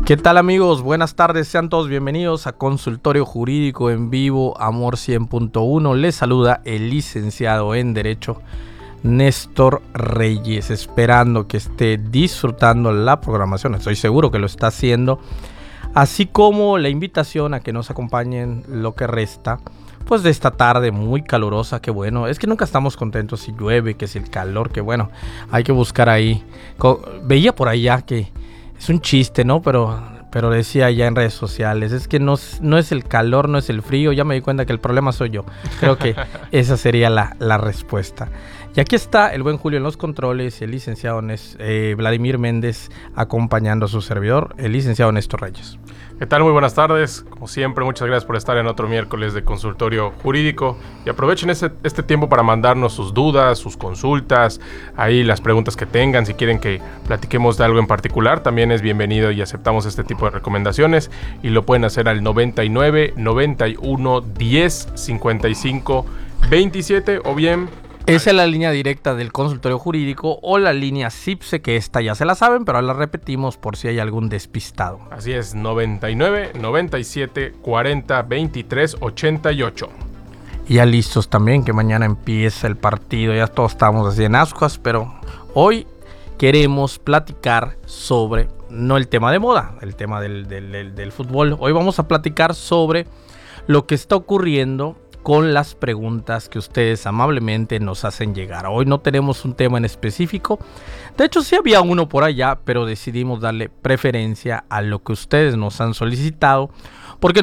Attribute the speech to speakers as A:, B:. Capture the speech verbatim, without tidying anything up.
A: ¿Qué tal, amigos? Buenas tardes, sean todos bienvenidos a Consultorio Jurídico en vivo, Amor cien punto uno. Les saluda el licenciado en Derecho Néstor Reyes, esperando que esté disfrutando la programación, estoy seguro que lo está haciendo, así como la invitación a que nos acompañen lo que resta pues de esta tarde muy calurosa. Que bueno, es que nunca estamos contentos si llueve, que si el calor, que bueno, hay que buscar ahí. Veía por allá que es un chiste, ¿no? Pero, pero decía ya en redes sociales, es que no, no es el calor, no es el frío, ya me di cuenta que el problema soy yo. Creo que esa sería la, la respuesta. Y aquí está el buen Julio en los controles y el licenciado Nes, eh, Vladimir Méndez acompañando a su servidor, el licenciado Néstor Reyes.
B: ¿Qué tal? Muy buenas tardes. Como siempre, muchas gracias por estar en otro miércoles de Consultorio Jurídico. Y aprovechen este, este tiempo para mandarnos sus dudas, sus consultas, ahí las preguntas que tengan. Si quieren que platiquemos de algo en particular, también es bienvenido y aceptamos este tipo de recomendaciones. Y lo pueden hacer al noventa y nueve, noventa y uno, diez, cincuenta y cinco, veintisiete o bien...
A: Esa es la línea directa del consultorio jurídico o la línea CIPSE, que esta ya se la saben, pero la repetimos por si hay algún despistado.
B: Así es, noventa y nueve, noventa y siete, cuarenta, veintitrés, ochenta y ocho.
A: Y ya listos también, que mañana empieza el partido, ya todos estamos así en ascuas, pero hoy queremos platicar sobre, no el tema de moda, el tema del, del, del, del fútbol. Hoy vamos a platicar sobre lo que está ocurriendo con las preguntas que ustedes amablemente nos hacen llegar. Hoy no tenemos un tema en específico. De hecho, sí había uno por allá, pero decidimos darle preferencia a lo que ustedes nos han solicitado, porque